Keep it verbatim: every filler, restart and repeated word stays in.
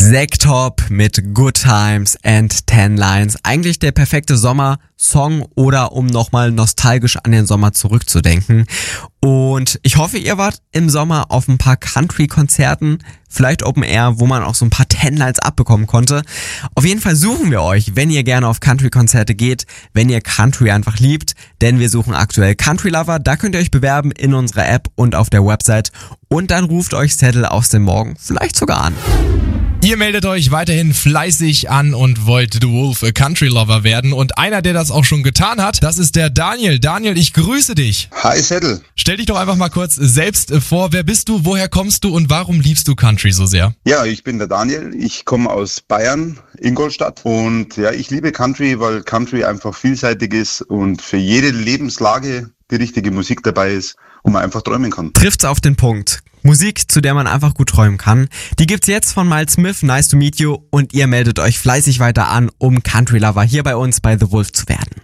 Sektop mit Good Times and Ten Lines. Eigentlich der perfekte Sommersong oder um nochmal nostalgisch an den Sommer zurückzudenken. Und ich hoffe, ihr wart im Sommer auf ein paar Country-Konzerten, vielleicht Open Air, wo man auch so ein paar Ten Lines abbekommen konnte. Auf jeden Fall suchen wir euch, wenn ihr gerne auf Country-Konzerte geht, wenn ihr Country einfach liebt, denn wir suchen aktuell Country-Lover. Da könnt ihr euch bewerben in unserer App und auf der Website und dann ruft euch Zettel aus dem Morgen vielleicht sogar an. Ihr meldet euch weiterhin fleißig an und wollt The Wolf a Country Lover werden. Und einer, der das auch schon getan hat, das ist der Daniel. Daniel, ich grüße dich. Hi Zettel. Stell dich doch einfach mal kurz selbst vor. Wer bist du, woher kommst du und warum liebst du Country so sehr? Ja, ich bin der Daniel. Ich komme aus Bayern, Ingolstadt. Und ja, ich liebe Country, weil Country einfach vielseitig ist und für jede Lebenslage die richtige Musik dabei ist und man einfach träumen kann. Trifft's auf den Punkt. Musik, zu der man einfach gut träumen kann. Die gibt's jetzt von Miles Smith, Nice to Meet You, und ihr meldet euch fleißig weiter an, um Country Lover hier bei uns bei The Wolf zu werden.